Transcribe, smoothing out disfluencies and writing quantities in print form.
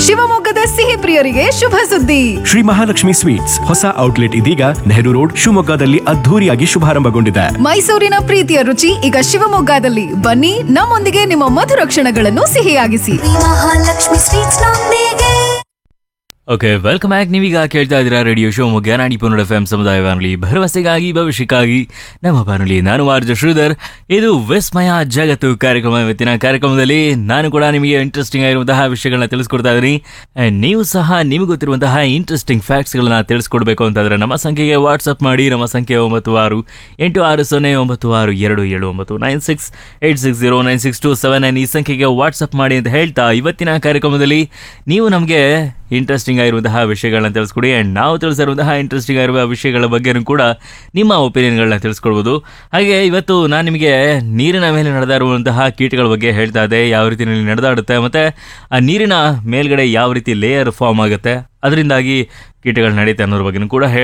ಶಿವಮೊಗ್ಗದ ಸಿಹಿ ಪ್ರಿಯರಿಗೆ ಶುಭ ಸುದ್ದಿ. ಶ್ರೀ ಮಹಾಲಕ್ಷ್ಮಿ ಸ್ವೀಟ್ಸ್ ಹೊಸ ಔಟ್ಲೆಟ್ ಇದೀಗ ನೆಹರು ರೋಡ್ ಶಿವಮೊಗ್ಗದಲ್ಲಿ ಅದ್ಧೂರಿಯಾಗಿ ಶುಭಾರಂಭಗೊಂಡಿದೆ. ಮೈಸೂರಿನ ಪ್ರೀತಿಯ ರುಚಿ ಈಗ ಶಿವಮೊಗ್ಗದಲ್ಲಿ. ಬನ್ನಿ, ನಮ್ಮೊಂದಿಗೆ ನಿಮ್ಮ ಮಧುರ ಕ್ಷಣಗಳನ್ನು ಸಿಹಿಯಾಗಿಸಿ. ಮಹಾಲಕ್ಷ್ಮಿ ಸ್ವೀಟ್ಸ್ ನೊಂದಿಗೆ. Okay, welcome back. ನೀವೀಗ ಕೇಳ್ತಾ ಇದ್ದೀರಾ ರೇಡಿಯೋ ಶಿವಮೊಗ್ಗ 90.4 FM ಸಮುದಾಯ ಬಾನುಲಿ, ಭರವಸೆಗಾಗಿ ಭವಿಷ್ಯಕ್ಕಾಗಿ ನಮ್ಮ ಬಾನುಲಿ. ನಾನು ಆರ್ಜ ಶ್ರೀಧರ್. ಇದು ವಿಸ್ಮಯ ಜಗತ್ತು ಕಾರ್ಯಕ್ರಮ. ಇವತ್ತಿನ ಕಾರ್ಯಕ್ರಮದಲ್ಲಿ ನಾನು ಕೂಡ ನಿಮಗೆ ಇಂಟ್ರೆಸ್ಟಿಂಗ್ ಆಗಿರುವಂತಹ ವಿಷಯಗಳನ್ನ ತಿಳಿಸ್ಕೊಡ್ತಾ ಇದ್ದೀನಿ. ನೀವು ಸಹ ನಿಮಗೆ ಗೊತ್ತಿರುವಂತಹ ಇಂಟ್ರೆಸ್ಟಿಂಗ್ ಫ್ಯಾಕ್ಟ್ಸ್ಗಳನ್ನ ತಿಳಿಸ್ಕೊಡ್ಬೇಕು ಅಂತಂದ್ರೆ ನಮ್ಮ ಸಂಖ್ಯೆಗೆ ವಾಟ್ಸಪ್ ಮಾಡಿ. ನಮ್ಮ ಸಂಖ್ಯೆ 968096296096809627 ಈ ಸಂಖ್ಯೆಗೆ ವಾಟ್ಸಪ್ ಮಾಡಿ ಅಂತ ಹೇಳ್ತಾ ಇವತ್ತಿನ ಕಾರ್ಯಕ್ರಮದಲ್ಲಿ ನೀವು ನಮಗೆ ಇಂಟ್ರೆಸ್ಟಿಂಗ್ ಆಗಿರುವಂತಹ ವಿಷಯಗಳನ್ನ ತಿಳಿಸ್ಕೊಡಿ. ಆ್ಯಂಡ್ ನಾವು ತಿಳಿಸಿರುವಂತಹ ಇಂಟ್ರೆಸ್ಟಿಂಗ್ ಆಗಿರುವ ವಿಷಯಗಳ ಬಗ್ಗೆನೂ ಕೂಡ ನಿಮ್ಮ ಒಪಿನಿಯನ್ಗಳನ್ನ ತಿಳಿಸ್ಕೊಡ್ಬೋದು. ಹಾಗೆ ಇವತ್ತು ನಾನು ನಿಮಗೆ ನೀರಿನ ಮೇಲೆ ನಡೆದಾ ಇರುವಂತಹ ಕೀಟಗಳ ಬಗ್ಗೆ ಹೇಳ್ತಾ ಇದ್ದೆ, ಯಾವ ರೀತಿ ನಡೆದಾಡುತ್ತೆ ಮತ್ತು ಆ ನೀರಿನ ಮೇಲ್ಗಡೆ ಯಾವ ರೀತಿ ಲೇಯರ್ ಫಾರ್ಮ್ ಆಗುತ್ತೆ, ಅದರಿಂದಾಗಿ ಕೀಟಗಳು ನಡೀತೆ ಅನ್ನೋದ್ರ ಬಗ್ಗೆನೂ ಕೂಡ